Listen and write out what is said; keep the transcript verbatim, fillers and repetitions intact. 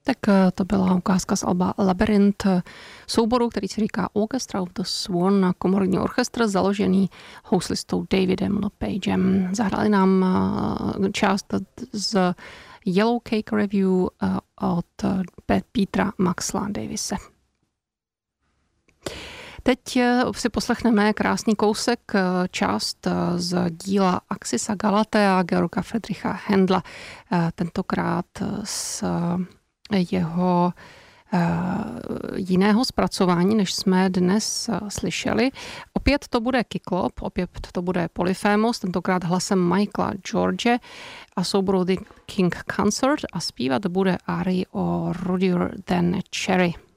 Tak to byla ukázka z alba Labyrinth, souboru, který se říká Orchestra of the Swan, komorní orchestr založený houslistou Davidem LePagem. Zahráli nám část z Yellow Cake Review od Petra Maxwella Davise. Teď si poslechneme krásný kousek, část z díla Axisa Galatea Georga Friedricha Händla, tentokrát s jeho jiného zpracování, než jsme dnes slyšeli. Opět to bude Kyklop, opět to bude Polyphémos, tentokrát hlasem Michaela George a souboru The King Consort a zpívat bude Ari o Rudier than Cherry.